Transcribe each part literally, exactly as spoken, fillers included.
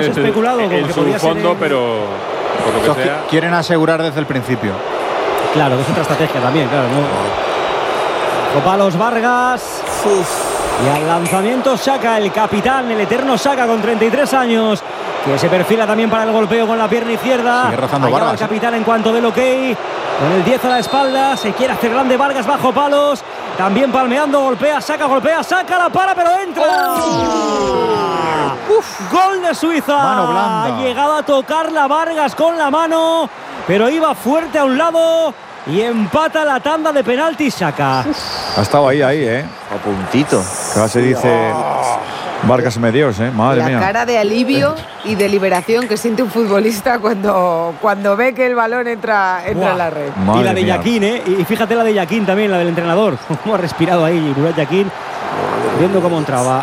hemos especulado en, con en que su podía ser fondo, en... pero por lo que Los sea. que quieren asegurar desde el principio. Claro, que es otra estrategia también, claro, ¿no? Copalos Vargas. Uf. Y al lanzamiento Xhaka, el capitán, el eterno Xhaka con treinta y tres años, que se perfila también para el golpeo con la pierna izquierda. Sigue rozando Allá va Vargas. el capitán en cuanto del ok. Con el diez a la espalda, se quiere hacer grande Vargas bajo palos. También palmeando, golpea, saca, golpea, saca, la para, pero entra. ¡Oh! Uf, gol de Suiza. Mano blanda. Ha llegado a tocar la Vargas con la mano, pero iba fuerte a un lado y empata la tanda de penaltis Xhaka. Ha estado ahí, ahí, ¿eh? A puntito. Casi se dice Vargas Medios, ¿eh? Madre La mía. cara de alivio y de liberación que siente un futbolista cuando, cuando ve que el balón entra, entra Buah. en la red. Madre y la de mía. Yaquín, ¿eh? Y fíjate la de Yaquín también, la del entrenador. Cómo ha respirado ahí Murat Yaquín, viendo cómo entraba.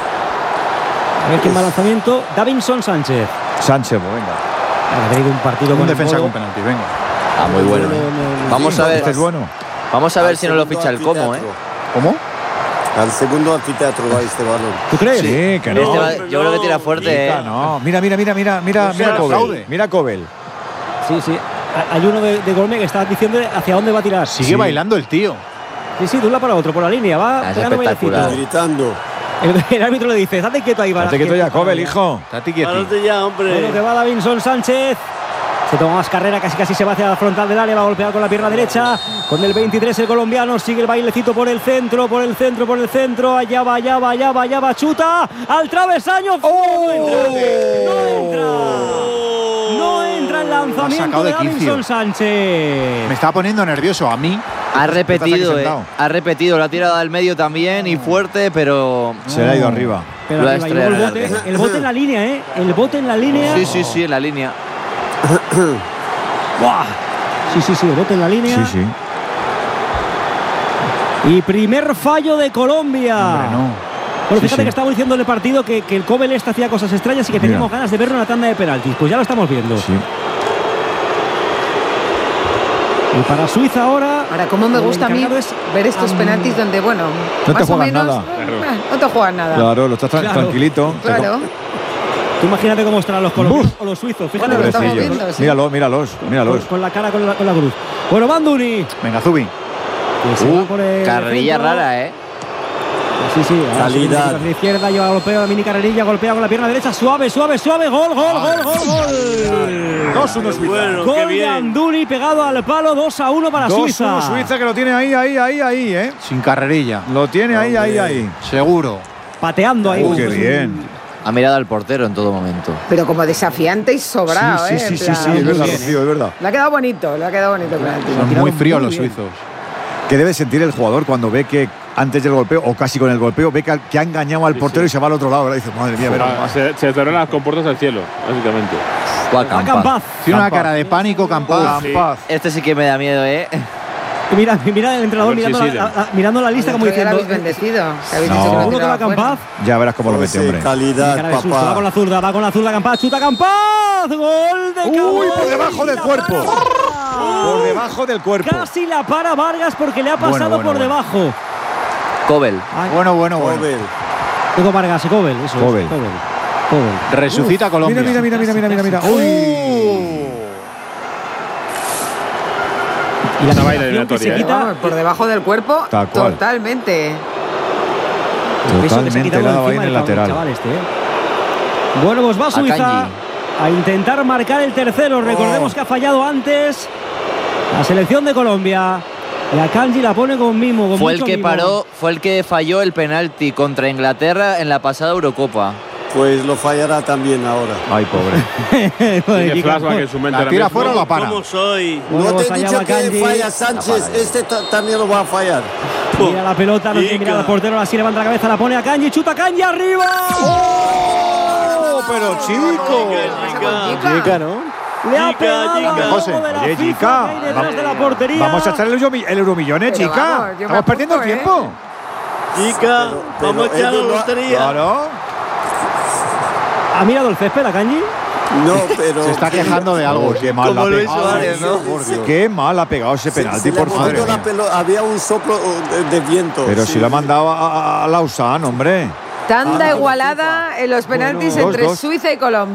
A ver quién va al lanzamiento. Davinson Sánchez. Sánchez, pues venga. Ha tenido un partido Un con el defensa Bolo. con penalti, venga. Ah, muy bueno. ¿eh? Vamos a ver. Este es bueno. Vamos a ver Al si no lo segundo ficha el Como, ¿eh? ¿Cómo? Al segundo anfiteatro va este balón. ¿Tú crees? Sí, que no. Este va- yo creo que tira fuerte, Chica, ¿eh? no. Mira, mira, mira, mira, mira, No mira sea Cobel. fraude. Mira Cobel. Sí, sí. Ha- Hay uno de, de Golme que está diciendo hacia dónde va a tirar. Sigue Sí. bailando el tío. Sí, sí, de un lado para otro, por la línea. Va Ah, es pegando espectacular. bailecito. Gritando. El, el árbitro le dice, estate quieto ahí. va. Estate quieto ya, Cobel, hijo. Estate quieto. Párate ya, hombre. Bueno, que va Davinson Sánchez. Se toma más carrera, casi casi se va hacia la frontal del área, va a golpear con la pierna derecha. Con el veintitrés el colombiano, sigue el bailecito por el centro, por el centro, por el centro. Allá va, allá va, allá va, allá va, chuta al travesaño. ¡Oh! No entra. No entra el lanzamiento sacado de de quicio. Davinson Sánchez. Me estaba poniendo nervioso a mí. Ha repetido, aquí ¿eh? sentado. Ha repetido. Lo ha tirado al medio también y fuerte, pero. Se le ha ido arriba. Pero Lo ha arriba, y luego el estrellado bote, en el el bote en la línea, ¿eh? El bote en la línea. Sí, sí, sí, en la línea. ¡Buah! Sí, sí, sí, el bote en la línea. Sí, sí. Y primer fallo de Colombia. Hombre, no. Bueno, Sí, fíjate sí. que estamos diciendo en el partido que, que el Cobel este hacía cosas extrañas y que Mira. teníamos ganas de verlo en la tanda de penaltis. Pues ya lo estamos viendo. Sí. Y para Suiza ahora. Ahora, cómo me el gusta a mí encargado es ver estos Am- penaltis donde, bueno, No te más o juegas menos, nada. eh, no te juegas nada. Claro, lo estás tra- Claro. tranquilito. Claro. Tú imagínate cómo estarán los colombianos o los suizos. Fíjate Bueno, lo cómo estamos están. Pobrecillos. viendo, sí. Míralos, míralos, míralos. Con, con la cara, con la, con la cruz. Bueno, Banduni. Venga, Zubi. Que se va por el Carrerilla centro. rara, ¿eh? Sí, sí. ahora Calidad. sí, la izquierda, lleva golpeo, la mini carrerilla, golpea con la pierna derecha. Suave, suave, suave. Gol, gol, gol, gol, gol. dos uno Suiza. Bueno, Gol qué de bien. Anduni pegado al palo, dos a uno para dos Suiza. uno Suiza que lo tiene ahí, ahí, ahí, ahí, ¿eh? Sin carrerilla. Lo tiene ahí, ahí, ahí. Seguro. Pateando ahí. Uh, qué bien. Ha mirado al portero en todo momento. Pero como desafiante y sobrado, Sí, ¿eh? sí, En sí, sí, plan, sí, es muy verdad, bien, Rocío, ¿eh? es verdad. Le ha quedado bonito, le ha quedado bonito el penalti. Son tirado muy fríos muy los bien. suizos. ¿Qué debe sentir el jugador cuando ve que antes del golpeo, o casi con el golpeo, ve que, ha- que ha engañado al Sí, portero sí. y se va al otro lado? Ahora dice, madre mía, verás Ah, más. se, se cerraron las compuertas al cielo, básicamente. Guau, Va Campaz. Campaz. Tiene una Campaz. cara de pánico, Campaz. Sí. Campaz. Este sí que me da miedo, ¿eh? Mira, mira el entrenador A ver si mirando, la, siguen. la- la- mirando la lista como Otro día diciendo. lo habéis bendecido. que habéis No. dicho que Seguro que tiraba va Campaz. fuera. Ya verás cómo lo mete, hombre. Calidad, Cara de susto, va con papá. la zurda, va con la zurda Campaz, chuta Campaz. Gol de Campaz. Uy, por debajo del La cuerpo. para. Por debajo del cuerpo. Casi la para Vargas porque le ha pasado Bueno, bueno, por bueno. debajo. Cobel. Ay, Bueno, bueno, bueno. Joven. Digo Vargas y Cobel, eso Cobel. es. Cobel. Cobel. Resucita Colombia. Mira, mira, mira, mira, mira, mira, mira. Uy. Y la Una baila combinación que se eliminatoria, ¿eh? quita, Vamos, por debajo del cuerpo, Tal cual. totalmente. el peso que se ha Totalmente quitado le ha dado ahí encima en el del lateral. chaval este, ¿eh? Bueno, pues va Suiza Akanji. a intentar marcar el tercero. Recordemos Oh. que ha fallado antes la selección de Colombia. Y Akanji la pone con mimo, con Fue el mucho que mimo. paró, fue el que falló el penalti contra Inglaterra en la pasada Eurocopa. Pues lo fallará también ahora. Ay, pobre. Tiene flashback en su mente. La ahora tira mismo. fuera o la para. ¿Cómo soy? Bueno, no te pues he allá dicho va que Kanji. falla Sánchez. Este ta- también lo va a fallar. Mira la pelota, no tiene que mirar al portero, así levanta la cabeza, la pone a Kanji, chuta a Kanji arriba. ¡Oh! Pero chico. Chica. ¿no? Le ha Chica, pegado chica. al José, logo de la oye, FIFA chica, que hay detrás vamos- de la portería. Vamos a echar el, euro- el euromillón, eh, Pero chica. vamos, yo me Estamos perdiendo el apunto, ¿eh? tiempo. Chica, pero vamos a echar la ellos lo ha- lotería. Claro. ¿Ha mirado el césped a Kanji? No, pero. Se está quejando de algo. Oh, qué mal la ha Como Luis pegado. Suárez, ¿no? Por Dios. Qué mal ha pegado ese Se- penalti, se le por ha favor. movido la pelo- Había un soplo de, de viento. Pero sí. si lo ha mandado a, a, a Lausanne, hombre. Tanda igualada en los penaltis Bueno, entre dos, dos. Suiza y Colombia.